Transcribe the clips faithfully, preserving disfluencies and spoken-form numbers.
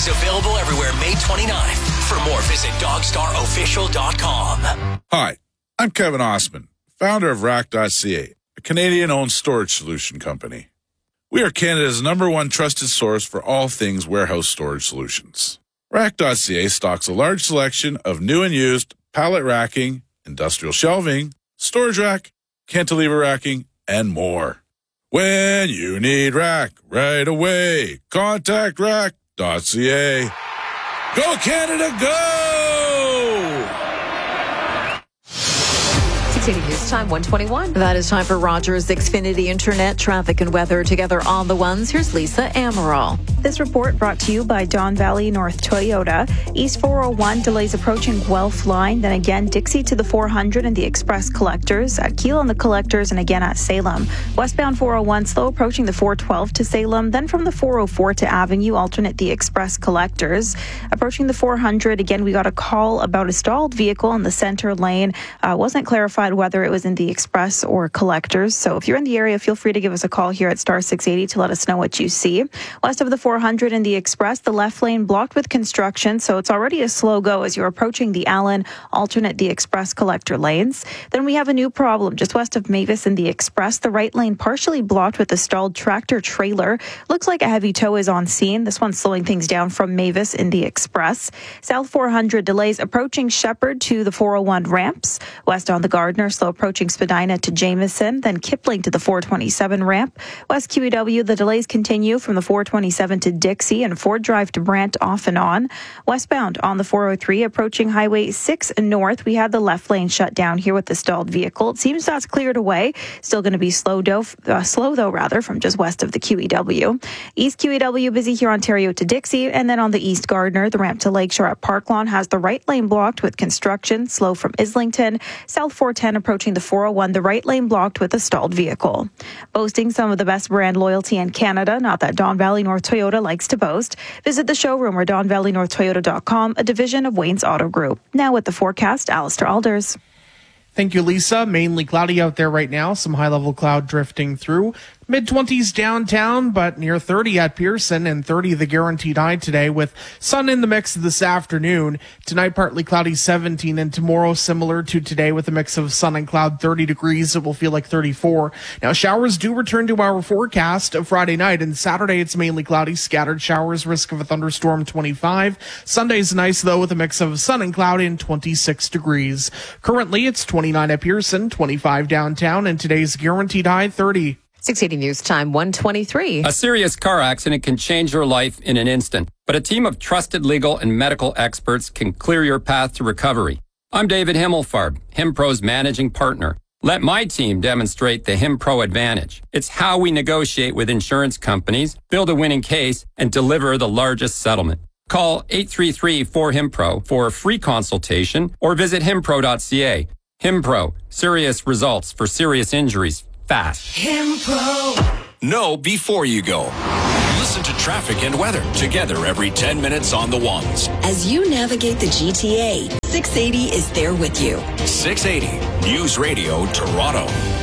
Available everywhere May twenty-ninth. For more, visit dog star official dot com. Hi, I'm Kevin Osman, founder of rack dot c a, a Canadian-owned storage solution company. We are Canada's number one trusted source for all things warehouse storage solutions. rack dot c a stocks a large selection of new and used pallet racking, industrial shelving, storage rack, cantilever racking, and more. When you need rack right away, contact rack dot c a. Go Canada, go! six eighty News Time, one twenty-one. That is time for Rogers Xfinity Internet, traffic and weather together on the ones. Here's Lisa Amaral. This report brought to you by Don Valley North Toyota. East four oh one delays approaching Guelph line, then again Dixie to the four hundred and the Express Collectors, at Kiel and the Collectors, and again at Salem. Westbound four oh one slow approaching the four twelve to Salem, then from the four oh four to Avenue, alternate the Express Collectors. Approaching the four hundred, again we got a call about a stalled vehicle in the center lane. Uh, wasn't clarified whether it was in the Express or Collectors. So if you're in the area, feel free to give us a call here at star six eighty to let us know what you see. West of the four hundred in the Express, the left lane blocked with construction, so it's already a slow go as you're approaching the Allen, alternate the Express Collector lanes. Then we have a new problem just west of Mavis in the Express. The right lane partially blocked with a stalled tractor trailer. Looks like a heavy tow is on scene. This one's slowing things down from Mavis in the Express. South four hundred delays approaching Shepherd to the four oh one ramps. West on the Gardner, slow approaching Spadina to Jameson, then Kipling to the four twenty-seven ramp. West Q E W, the delays continue from the four twenty-seven to Dixie and Ford Drive to Brant off and on. Westbound on the four oh three approaching Highway six North, we had the left lane shut down here with the stalled vehicle. It seems that's cleared away. Still going to be slow, do- uh, slow though, rather, from just west of the Q E W. East Q E W busy here, Ontario to Dixie, and then on the East Gardner, the ramp to Lakeshore at Parklawn has the right lane blocked with construction, slow from Islington. South four ten approaching the four oh one, the right lane blocked with a stalled vehicle. Boasting some of the best brand loyalty in Canada, not that Don Valley North Toyota likes to boast. Visit the showroom or don valley north toyota dot com, a division of Wayne's Auto Group. Now with the forecast, Alistair Alders. Thank you, Lisa. Mainly cloudy out there right now. Some high-level cloud drifting through. mid-twenties downtown, but near thirty at Pearson and thirty the guaranteed high today with sun in the mix this afternoon. Tonight, partly cloudy seventeen, and tomorrow similar to today with a mix of sun and cloud, thirty degrees. It will feel like thirty-four. Now, showers do return to our forecast of Friday night, and Saturday it's mainly cloudy, scattered showers, risk of a thunderstorm twenty-five. Sunday's nice, though, with a mix of sun and cloud and twenty-six degrees. Currently, it's twenty-nine at Pearson, twenty-five downtown, and today's guaranteed high, thirty. six eighty News Time, one twenty-three. A serious car accident can change your life in an instant, but a team of trusted legal and medical experts can clear your path to recovery. I'm David Himmelfarb, HimPro's managing partner. Let my team demonstrate the HimPro advantage. It's how we negotiate with insurance companies, build a winning case, and deliver the largest settlement. Call eight three three four HimPro for a free consultation or visit himpro dot c a. HimPro, serious results for serious injuries. Fast. HimPro. Know before you go. Listen to traffic and weather together every ten minutes on the ones. As you navigate the G T A, six eighty is there with you. six eighty News Radio Toronto.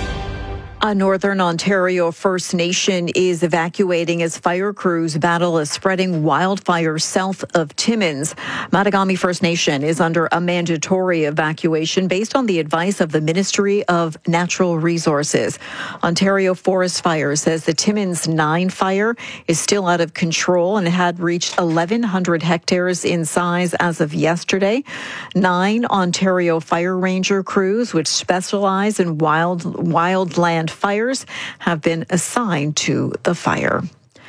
A Northern Ontario First Nation is evacuating as fire crews battle a spreading wildfire south of Timmins. Matagami First Nation is under a mandatory evacuation based on the advice of the Ministry of Natural Resources. Ontario Forest Fire says the Timmins nine fire is still out of control and had reached eleven hundred hectares in size as of yesterday. Nine Ontario Fire Ranger crews, which specialize in wild wildland fires, have been assigned to the fire.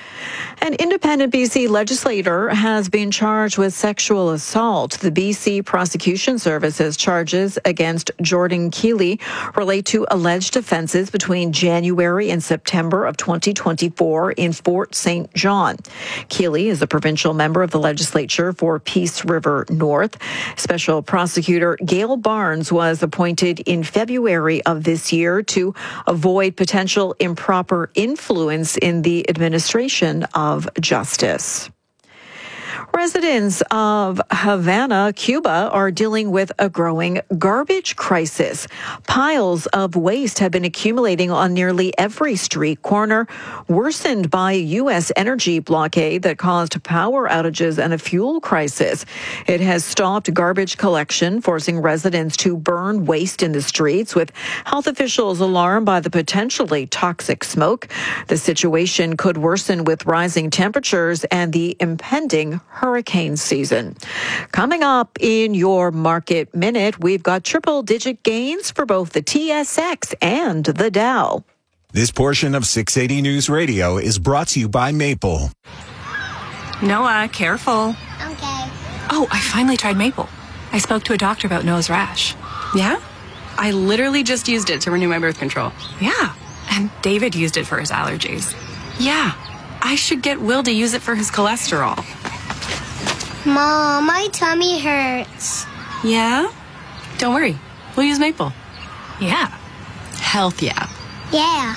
An independent B C legislator has been charged with sexual assault. The B C Prosecution Service's charges against Jordan Keeley relate to alleged offenses between January and September of twenty twenty-four in Fort Saint John. Keeley is a provincial member of the legislature for Peace River North. Special Prosecutor Gail Barnes was appointed in February of this year to avoid potential improper influence in the administration of justice. Residents of Havana, Cuba, are dealing with a growing garbage crisis. Piles of waste have been accumulating on nearly every street corner, worsened by a U S energy blockade that caused power outages and a fuel crisis. It has stopped garbage collection, forcing residents to burn waste in the streets, with health officials alarmed by the potentially toxic smoke. The situation could worsen with rising temperatures and the impending hurricane season. Coming up in your Market Minute, we've got triple-digit gains for both the T S X and the Dow. This portion of six eighty News Radio is brought to you by Maple. Noah, careful. Okay. Oh, I finally tried Maple. I spoke to a doctor about nose rash. Yeah? I literally just used it to renew my birth control. Yeah. And David used it for his allergies. Yeah. I should get Will to use it for his cholesterol. Mom, my tummy hurts. Yeah? Don't worry. We'll use Maple. Yeah. Health, yeah. Yeah.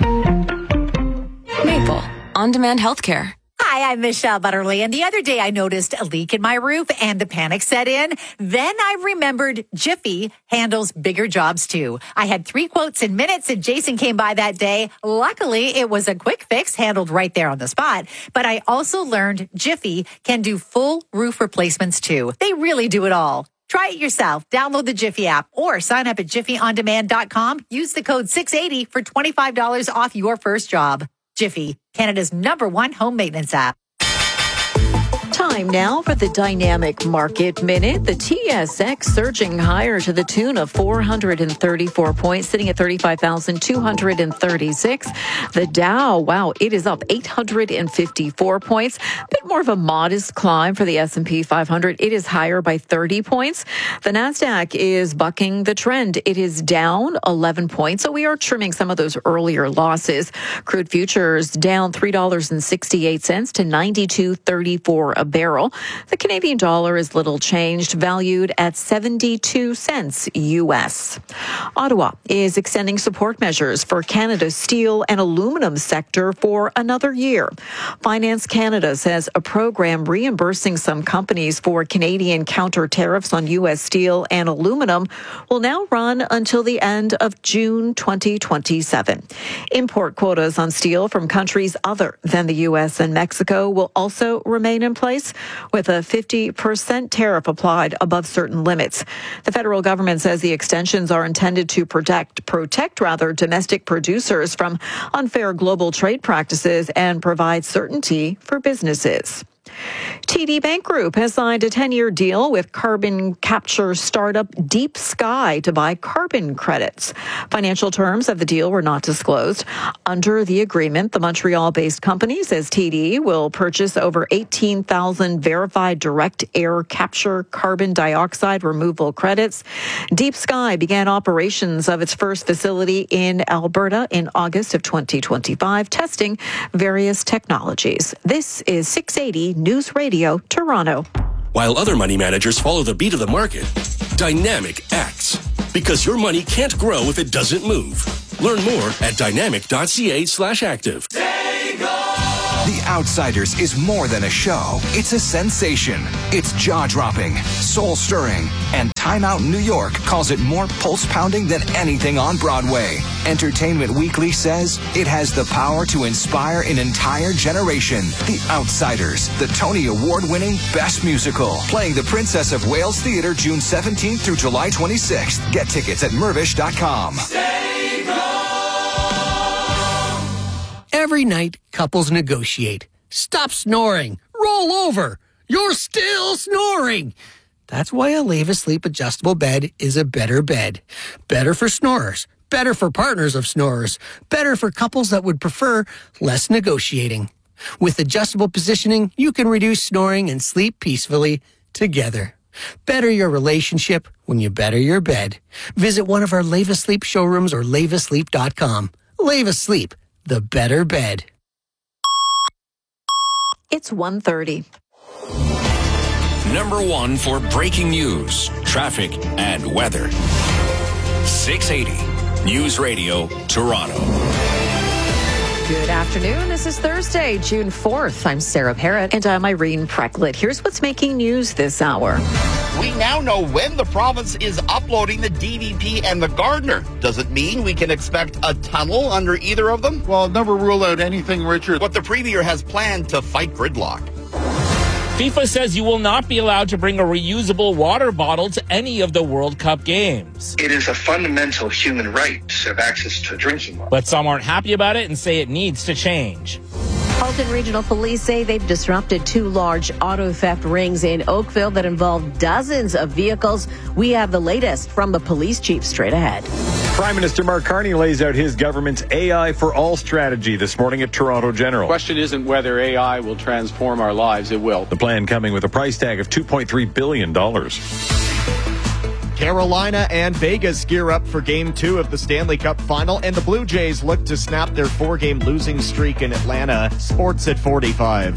Maple. On-demand healthcare. Hi, I'm Michelle Butterly, and the other day I noticed a leak in my roof and the panic set in. Then I remembered Jiffy handles bigger jobs too. I had three quotes in minutes and Jason came by that day. Luckily, it was a quick fix handled right there on the spot. But I also learned Jiffy can do full roof replacements too. They really do it all. Try it yourself. Download the Jiffy app or sign up at jiffy on demand dot com. Use the code six eighty for twenty-five dollars off your first job. Jiffy, Canada's number one home maintenance app. Time now for the Dynamic Market Minute. The T S X surging higher to the tune of four hundred thirty-four points, sitting at thirty-five thousand two hundred thirty-six. The Dow, wow, it is up eight hundred fifty-four points. A bit more of a modest climb for the S and P five hundred. It is higher by thirty points. The NASDAQ is bucking the trend. It is down eleven points, so we are trimming some of those earlier losses. Crude futures down three dollars and sixty-eight cents to ninety-two thirty-four a barrel. The Canadian dollar is little changed, valued at seventy-two cents U S. Ottawa is extending support measures for Canada's steel and aluminum sector for another year. Finance Canada says a program reimbursing some companies for Canadian counter tariffs on U S steel and aluminum will now run until the end of June twenty twenty-seven. Import quotas on steel from countries other than the U S and Mexico will also remain in place, with a fifty percent tariff applied above certain limits. The federal government says the extensions are intended to protect, protect rather, domestic producers from unfair global trade practices and provide certainty for businesses. T D Bank Group has signed a ten-year deal with carbon capture startup Deep Sky to buy carbon credits. Financial terms of the deal were not disclosed. Under the agreement, the Montreal-based company says T D will purchase over eighteen thousand verified direct air capture carbon dioxide removal credits. Deep Sky began operations of its first facility in Alberta in August of twenty twenty-five, testing various technologies. This is six eighty News Radio, Toronto. While other money managers follow the beat of the market, Dynamic acts. Because your money can't grow if it doesn't move. Learn more at dynamic.ca slash active. The Outsiders is more than a show. It's a sensation. It's jaw-dropping, soul-stirring, and Time Out New York calls it more pulse-pounding than anything on Broadway. Entertainment Weekly says it has the power to inspire an entire generation. The Outsiders, the Tony Award-winning Best Musical, playing the Princess of Wales Theatre June seventeenth through July twenty-sixth. Get tickets at mervish dot com. Every night, couples negotiate. Stop snoring. Roll over. You're still snoring. That's why a Leva Sleep adjustable bed is a better bed. Better for snorers. Better for partners of snorers. Better for couples that would prefer less negotiating. With adjustable positioning, you can reduce snoring and sleep peacefully together. Better your relationship when you better your bed. Visit one of our Leva Sleep showrooms or leva sleep dot com. Leva Sleep. The better bed. It's one thirty. Number one for breaking news, traffic, and weather. six eighty News Radio, Toronto. Good afternoon. This is Thursday, June fourth. I'm Sarah Parrott. And I'm Irene Precklett. Here's what's making news this hour. We now know when the province is uploading the D V P and the Gardner. Does it mean we can expect a tunnel under either of them? Well, never rule out anything, Richard. What the Premier has planned to fight gridlock. FIFA says you will not be allowed to bring a reusable water bottle to any of the World Cup games. It is a fundamental human right to have access to drinking water. But some aren't happy about it and say it needs to change. Halton Regional Police say they've disrupted two large auto theft rings in Oakville that involve dozens of vehicles. We have the latest from the police chief straight ahead. Prime Minister Mark Carney lays out his government's A I for All strategy this morning at Toronto General. The question isn't whether A I will transform our lives. It will. The plan coming with a price tag of two point three billion dollars. Carolina and Vegas gear up for Game two of the Stanley Cup Final, and the Blue Jays look to snap their four-game losing streak in Atlanta. Sports at forty-five.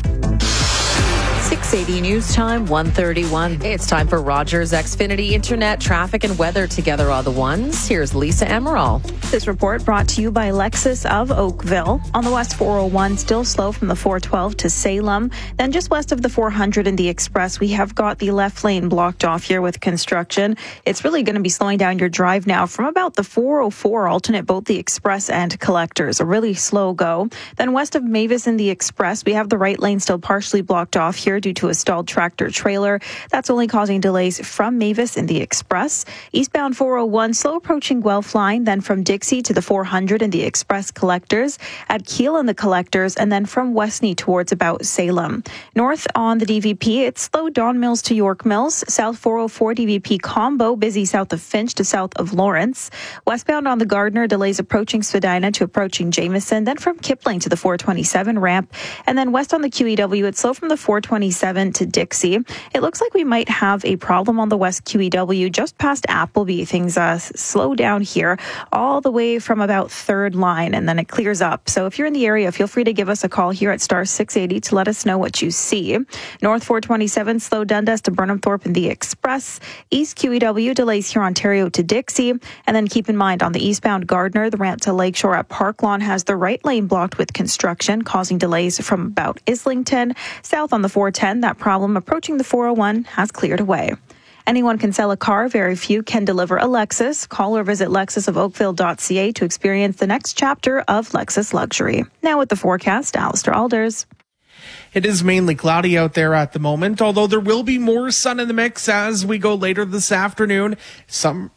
six eighty News Time, one thirty-one. It's time for Rogers Xfinity Internet, traffic and weather together are the ones. Here's Lisa Emerald. This report brought to you by Lexus of Oakville. On the West four oh one, still slow from the four twelve to Salem. Then just west of the four hundred in the Express, we have got the left lane blocked off here with construction. It's really going to be slowing down your drive now from about the four oh four, alternate both the Express and Collectors. A really slow go. Then west of Mavis in the Express, we have the right lane still partially blocked off here due to a stalled tractor trailer. That's only causing delays from Mavis in the Express. Eastbound four oh one, slow approaching Guelph line, then from Dixie to the four hundred in the Express Collectors, at Keele in the Collectors, and then from Westney towards about Salem. North on the D V P, it's slow Don Mills to York Mills. South four oh four D V P combo, busy south of Finch to south of Lawrence. Westbound on the Gardner, delays approaching Spadina to approaching Jameson, then from Kipling to the four twenty-seven ramp. And then west on the Q E W, it's slow from the four twenty-seven to Dixie. It looks like we might have a problem on the West Q E W just past Appleby. Things uh, slow down here all the way from about third line, and then it clears up. So if you're in the area, feel free to give us a call here at star six eighty to let us know what you see. North four twenty-seven, slow Dundas to Burnham Thorpe in the Express. East Q E W, delays here Ontario to Dixie. And then keep in mind on the eastbound Gardner, the ramp to Lakeshore at Park Lawn has the right lane blocked with construction, causing delays from about Islington. South on the four ten, that problem approaching the four oh one has cleared away. Anyone can sell a car. Very few can deliver a Lexus. Call or visit lexus of oakville dot c a to experience the next chapter of Lexus luxury. Now with the forecast, Alistair Alders. It is mainly cloudy out there at the moment, although there will be more sun in the mix as we go later this afternoon. Some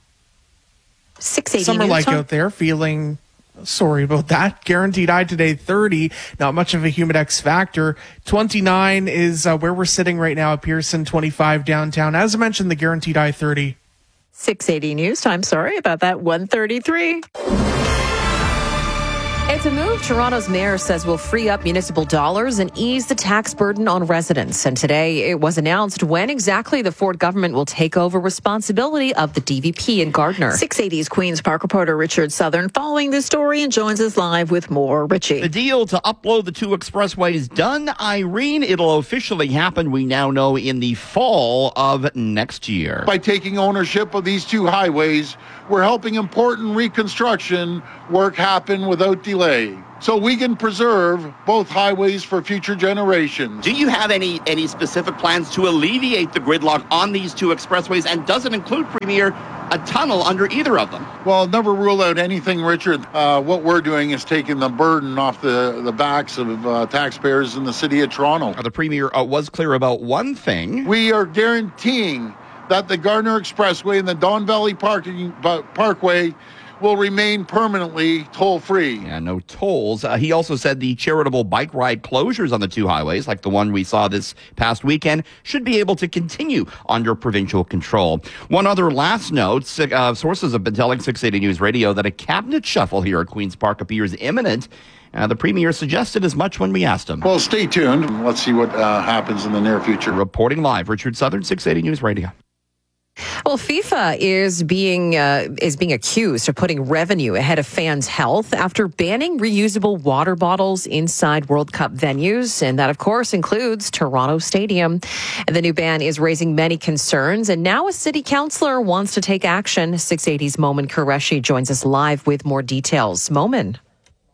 six eighty summer like time. out there, feeling sorry about that. Guaranteed high today, thirty. Not much of a humid X factor. twenty-nine is uh, where we're sitting right now at Pearson, twenty-five downtown. As I mentioned, the guaranteed high thirty. six eighty News Time. Sorry about that. one thirty-three. It's a move Toronto's mayor says will free up municipal dollars and ease the tax burden on residents. And today it was announced when exactly the Ford government will take over responsibility of the D V P in Gardner. six eighty's Queen's Park reporter Richard Southern following this story and joins us live with more. Richie. The deal to upload the two expressways done, Irene. It'll officially happen, we now know, in the fall of next year. By taking ownership of these two highways, we're helping important reconstruction work happen without delay, so we can preserve both highways for future generations. Do you have any any specific plans to alleviate the gridlock on these two expressways, and does it include, Premier, a tunnel under either of them? Well, never rule out anything, Richard. Uh, what we're doing is taking the burden off the, the backs of uh, taxpayers in the city of Toronto. The Premier uh, was clear about one thing. We are guaranteeing that the Gardner Expressway and the Don Valley Parking, uh, Parkway will remain permanently toll-free. Yeah, no tolls. Uh, he also said the charitable bike ride closures on the two highways, like the one we saw this past weekend, should be able to continue under provincial control. One other last note, uh, sources have been telling six eighty News Radio that a cabinet shuffle here at Queen's Park appears imminent. Uh, the Premier suggested as much when we asked him. Well, stay tuned. Let's see what uh, happens in the near future. Reporting live, Richard Southern, six eighty News Radio. Well, FIFA is being uh, is being accused of putting revenue ahead of fans' health after banning reusable water bottles inside World Cup venues, and that, of course, includes Toronto Stadium. And the new ban is raising many concerns, and now a city councillor wants to take action. six eighty's Momin Qureshi joins us live with more details. Momin.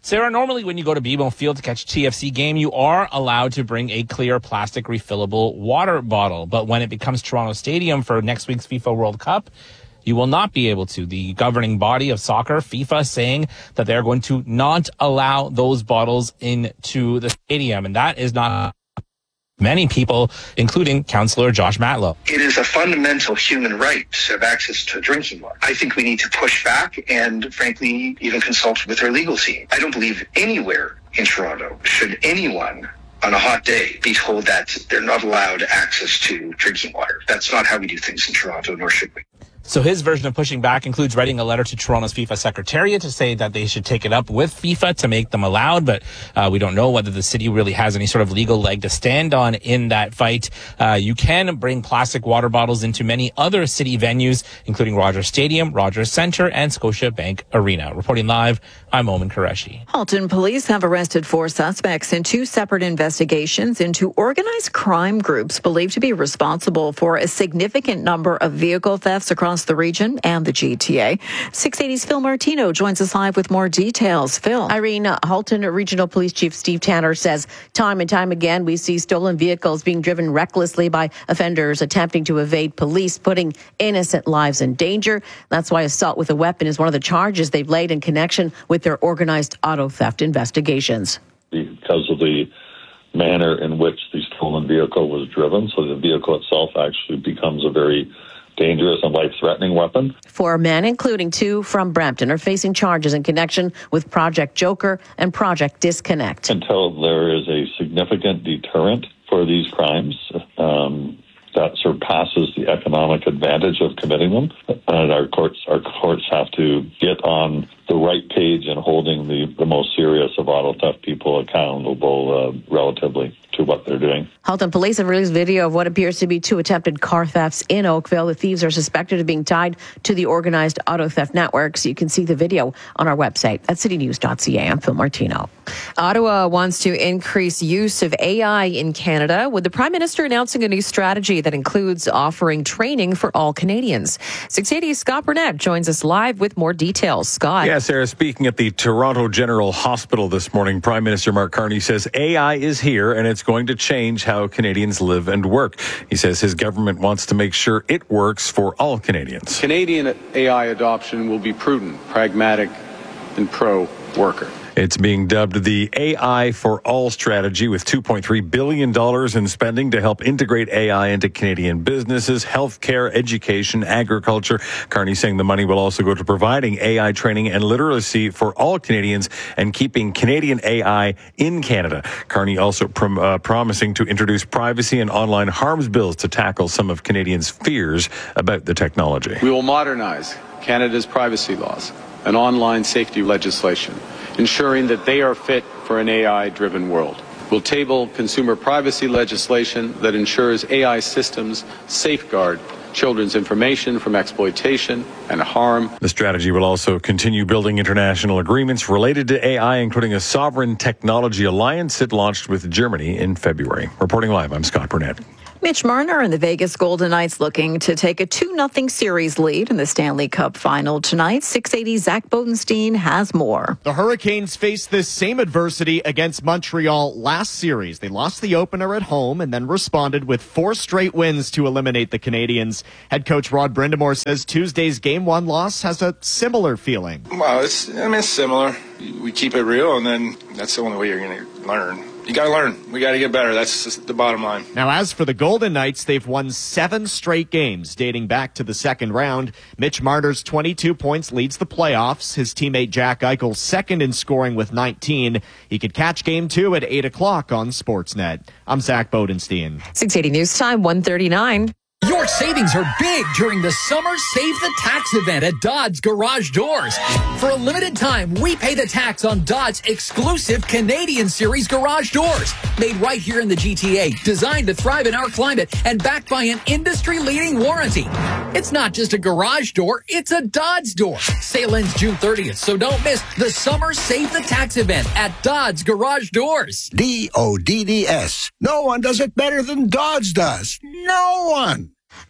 Sarah, normally when you go to B M O Field to catch a T F C game, you are allowed to bring a clear plastic refillable water bottle. But when it becomes Toronto Stadium for next week's FIFA World Cup, you will not be able to. The governing body of soccer, FIFA, saying that they're going to not allow those bottles into the stadium. And that is not many people, including Councillor Josh Matlow. It is a fundamental human right to have access to drinking water. I think we need to push back and, frankly, even consult with our legal team. I don't believe anywhere in Toronto should anyone on a hot day be told that they're not allowed access to drinking water. That's not how we do things in Toronto, nor should we. So his version of pushing back includes writing a letter to Toronto's FIFA Secretariat to say that they should take it up with FIFA to make them allowed. But uh, we don't know whether the city really has any sort of legal leg to stand on in that fight. Uh, you can bring plastic water bottles into many other city venues, including Rogers Stadium, Rogers Centre, and Scotiabank Arena. Reporting live, I'm Oman Qureshi. Halton police have arrested four suspects in two separate investigations into organized crime groups believed to be responsible for a significant number of vehicle thefts across the region and the G T A. six eighty's Phil Martino joins us live with more details. Phil. Irene, uh, Halton Regional Police Chief Steve Tanner says time and time again we see stolen vehicles being driven recklessly by offenders attempting to evade police, putting innocent lives in danger. That's why assault with a weapon is one of the charges they've laid in connection with their organized auto theft investigations. Because of the manner in which the stolen vehicle was driven, so the vehicle itself actually becomes a very dangerous and life-threatening weapon. Four men, including two from Brampton, are facing charges in connection with Project Joker and Project Disconnect. Until there is a significant deterrent for these crimes um, that surpasses the economic advantage of committing them, and our courts, our courts have to get on the right page in holding the, the most serious of auto theft people accountable uh, relatively to what they're doing. Halton police have released video of what appears to be two attempted car thefts in Oakville. The thieves are suspected of being tied to the organized auto theft network. So you can see the video on our website at city news dot c a. I'm Phil Martino. Ottawa wants to increase use of A I in Canada, with the Prime Minister announcing a new strategy that includes offering training for all Canadians. six eighty's Scott Burnett joins us live with more details. Scott. Yeah, Sarah, speaking at the Toronto General Hospital this morning, Prime Minister Mark Carney says A I is here and it's going to change how Canadians live and work. He says his government wants to make sure it works for all Canadians. Canadian A I adoption will be prudent, pragmatic, and pro-worker. It's being dubbed the A I for All strategy, with two point three billion dollars in spending to help integrate A I into Canadian businesses, healthcare, education, agriculture. Carney saying the money will also go to providing A I training and literacy for all Canadians and keeping Canadian A I in Canada. Carney also prom- uh, promising to introduce privacy and online harms bills to tackle some of Canadians' fears about the technology. We will modernize Canada's privacy laws and online safety legislation, ensuring that they are fit for an A I-driven world. We'll table consumer privacy legislation that ensures A I systems safeguard children's information from exploitation and harm. The strategy will also continue building international agreements related to A I, including a sovereign technology alliance it launched with Germany in February. Reporting live, I'm Scott Burnett. Mitch Marner and the Vegas Golden Knights looking to take a two nothing series lead in the Stanley Cup final tonight. six eighty Zach Bodenstein has more. The Hurricanes faced this same adversity against Montreal last series. They lost the opener at home and then responded with four straight wins to eliminate the Canadians. Head coach Rod Brindamore says Tuesday's game one loss has a similar feeling. Well, it's, I mean, it's similar. We keep it real, and then that's the only way you're going to learn. You got to learn. We got to get better. That's just the bottom line. Now, as for the Golden Knights, they've won seven straight games dating back to the second round. Mitch Marner's twenty-two points leads the playoffs. His teammate Jack Eichel second in scoring with nineteen. He could catch game two at eight o'clock on Sportsnet. I'm Zach Bodenstein. six eighty News Time, one thirty-nine. Your savings are big during the Summer Save the Tax event at Dodds Garage Doors. For a limited time, we pay the tax on Dodds' exclusive Canadian Series garage doors. Made right here in the G T A, designed to thrive in our climate, and backed by an industry-leading warranty. It's not just a garage door, it's a Dodds door. Sale ends June thirtieth, so don't miss the Summer Save the Tax event at Dodds Garage Doors. D O D D S. No one does it better than Dodds does. No one.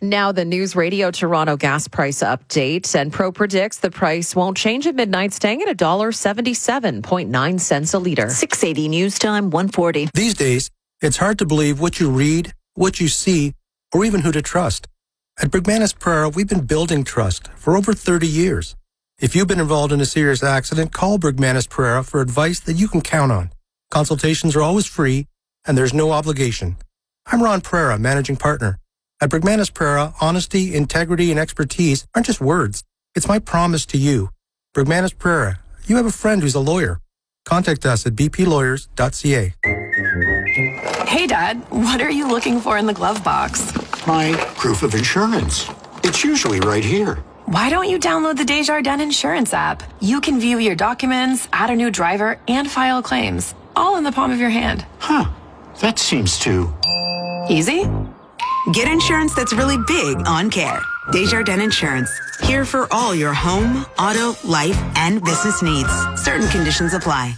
Now the News Radio Toronto gas price update, and Pro predicts the price won't change at midnight, staying at one dollar seventy-seven point nine cents a litre. six eighty News Time, one forty. These days, it's hard to believe what you read, what you see, or even who to trust. At Brigmanis Prera, we've been building trust for over thirty years. If you've been involved in a serious accident, call Brigmanis Prera for advice that you can count on. Consultations are always free, and there's no obligation. I'm Ron Prera, managing partner. At Brigmanis Prera, honesty, integrity, and expertise aren't just words. It's my promise to you. Brigmanis Prera, you have a friend who's a lawyer. Contact us at b p lawyers dot c a. Hey, Dad, what are you looking for in the glove box? My proof of insurance. It's usually right here. Why don't you download the Desjardins Insurance app? You can view your documents, add a new driver, and file claims, all in the palm of your hand. Huh, that seems too... easy? Get insurance that's really big on care. Desjardins Insurance. Here for all your home, auto, life, and business needs. Certain conditions apply.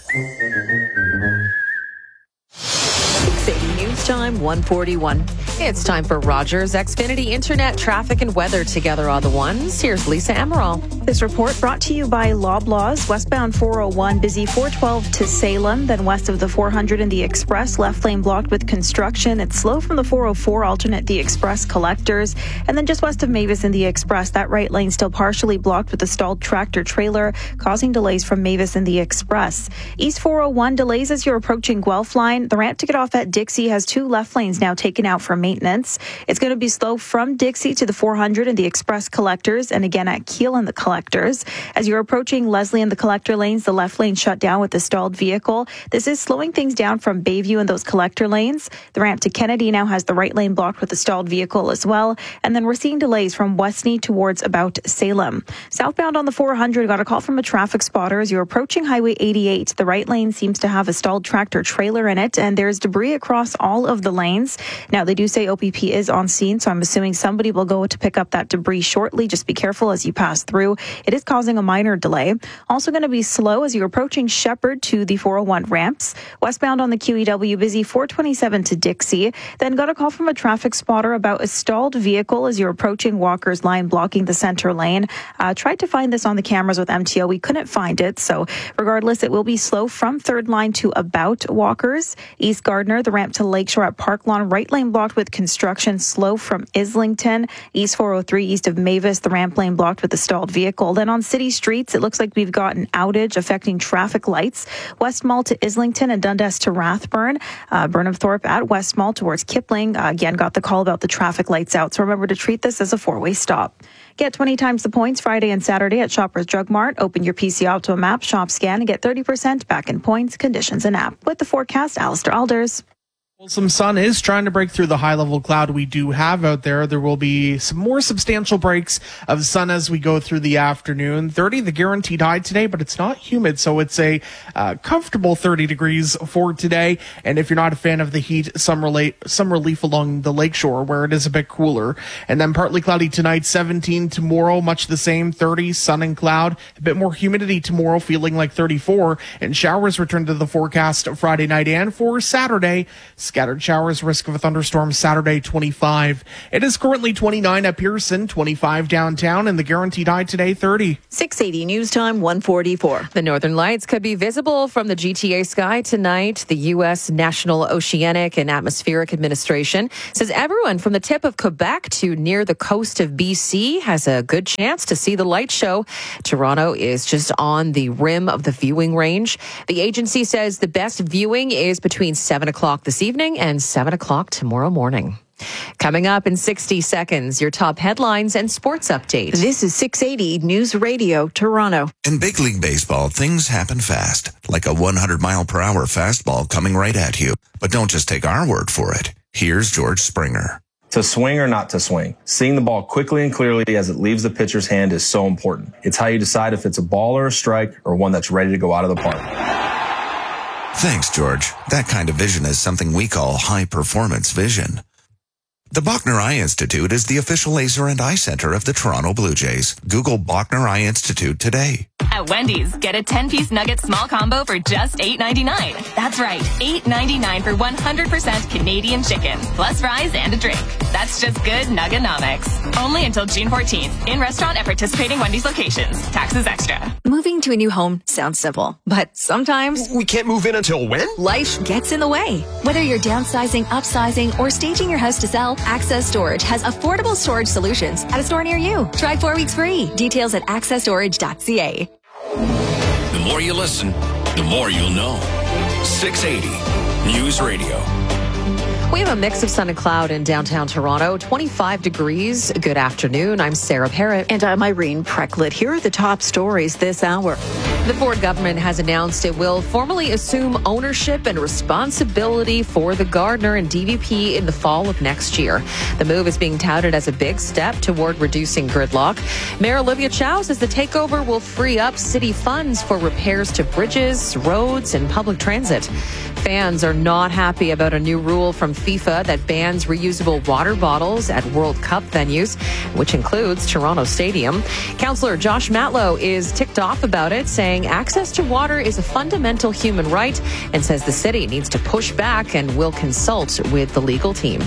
six eighty News Time, one forty-one. It's time for Rogers Xfinity Internet, traffic, and weather together on the ones. Here's Lisa Amaral. This report brought to you by Loblaws. Westbound four oh one, busy four twelve to Salem, then west of the four hundred in the Express, left lane blocked with construction. It's slow from the four oh four, alternate the Express collectors. And then just west of Mavis in the Express, that right lane still partially blocked with a stalled tractor trailer, causing delays from Mavis in the Express. East four oh one, delays as you're approaching Guelph line. The ramp to get off at Dixie has two left lanes now taken out for maintenance. It's going to be slow from Dixie to the four hundred and the Express collectors, and again at Keele and the collectors. As you're approaching Leslie and the collector lanes, the left lane shut down with the stalled vehicle. This is slowing things down from Bayview and those collector lanes. The ramp to Kennedy now has the right lane blocked with a stalled vehicle as well. And then we're seeing delays from Westney towards about Salem. Southbound on the four hundred, got a call from a traffic spotter as you're approaching Highway eighty-eight. The right lane seems to have a stalled tractor trailer in it, and there's debris across all of the lanes. Now, they do say O P P is on scene, so I'm assuming somebody will go to pick up that debris shortly. Just be careful as you pass through. It is causing a minor delay. Also going to be slow as you're approaching Shepherd to the four oh one ramps. Westbound on the Q E W, busy four twenty-seven to Dixie. Then got a call from a traffic spotter about a stalled vehicle as you're approaching Walker's line, blocking the center lane. Uh, tried to find this on the cameras with M T O. We couldn't find it. So regardless, it will be slow from third line to about Walker's. East Gardner, the ramp to Lakeshore at Park Lawn, right lane blocked with construction, slow from Islington. East four oh three, east of Mavis, the ramp lane blocked with a stalled vehicle. Then on city streets, it looks like we've got an outage affecting traffic lights. West Mall to Islington and Dundas to Rathburn. Uh, Burnhamthorpe at West Mall towards Kipling. Uh, again, got the call about the traffic lights out. So remember to treat this as a four-way stop. Get twenty times the points Friday and Saturday at Shoppers Drug Mart. Open your P C Optima app, shop, scan, and get thirty percent back in points, conditions, and app. With the forecast, Alistair Alders. Well, some sun is trying to break through the high-level cloud we do have out there. There will be some more substantial breaks of sun as we go through the afternoon. thirty, the guaranteed high today, but it's not humid, so it's a uh, comfortable thirty degrees for today. And if you're not a fan of the heat, some, relate, some relief along the lakeshore where it is a bit cooler. And then partly cloudy tonight, seventeen tomorrow, much the same, thirty, sun and cloud. A bit more humidity tomorrow, feeling like thirty-four. And showers return to the forecast Friday night and for Saturday. Scattered showers, risk of a thunderstorm Saturday, twenty-five. It is currently twenty-nine at Pearson, twenty-five downtown, and the guaranteed high today, thirty. six eighty News Time, one forty-four. The northern lights could be visible from the G T A sky tonight. The U S National Oceanic and Atmospheric Administration says everyone from the tip of Quebec to near the coast of B C has a good chance to see the light show. Toronto is just on the rim of the viewing range. The agency says the best viewing is between seven o'clock this evening and seven o'clock tomorrow morning. Coming up in sixty seconds, your top headlines and sports update. This is six eighty News Radio, Toronto. In big league baseball, things happen fast, like a one hundred mile per hour fastball coming right at you. But don't just take our word for it. Here's George Springer. To swing or not to swing, seeing the ball quickly and clearly as it leaves the pitcher's hand is so important. It's how you decide if it's a ball or a strike or one that's ready to go out of the park. Thanks, George. That kind of vision is something we call high-performance vision. The Bachner Eye Institute is the official laser and eye center of the Toronto Blue Jays. Google Bachner Eye Institute today. At Wendy's, get a ten-piece nugget small combo for just eight ninety-nine. That's right, eight ninety-nine for one hundred percent Canadian chicken, plus fries and a drink. That's just good Nugganomics. Only until June fourteenth. In restaurant at participating Wendy's locations. Taxes extra. Moving to a new home sounds simple, but sometimes we can't move in until when? Life gets in the way. Whether you're downsizing, upsizing, or staging your house to sell, Access Storage has affordable storage solutions at a store near you. Try four weeks free. Details at access storage dot c a. The more you listen, the more you'll know. six eighty News Radio. We have a mix of sun and cloud in downtown Toronto, twenty-five degrees. Good afternoon. I'm Sarah Parrott. And I'm Irene Precklett. Here are the top stories this hour. The Ford government has announced it will formally assume ownership and responsibility for the Gardner and D V P in the fall of next year. The move is being touted as a big step toward reducing gridlock. Mayor Olivia Chow says the takeover will free up city funds for repairs to bridges, roads, and public transit. Fans are not happy about a new rule from FIFA that bans reusable water bottles at World Cup venues, which includes Toronto Stadium. Councillor Josh Matlow is ticked off about it, saying access to water is a fundamental human right and says the city needs to push back and will consult with the legal team.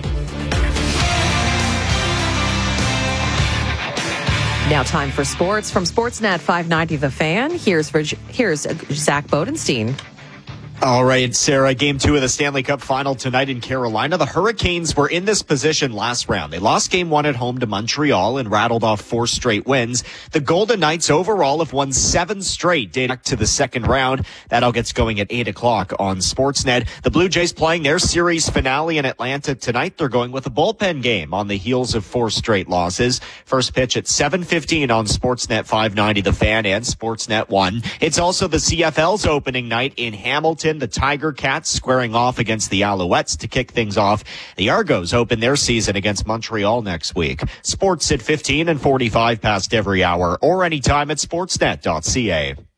Now time for sports. From Sportsnet five ninety The Fan, here's, here's Zach Bodenstein. All right, Sarah, game two of the Stanley Cup final tonight in Carolina. The Hurricanes were in this position last round. They lost game one at home to Montreal and rattled off four straight wins. The Golden Knights overall have won seven straight dating back to the second round. That all gets going at eight o'clock on Sportsnet. The Blue Jays playing their series finale in Atlanta tonight. They're going with a bullpen game on the heels of four straight losses. First pitch at seven fifteen on Sportsnet five ninety The Fan and Sportsnet one. It's also the C F L's opening night in Hamilton. The Tiger Cats squaring off against the Alouettes to kick things off. The Argos open their season against Montreal next week. Sports at fifteen and forty-five past every hour or anytime at sportsnet dot c a.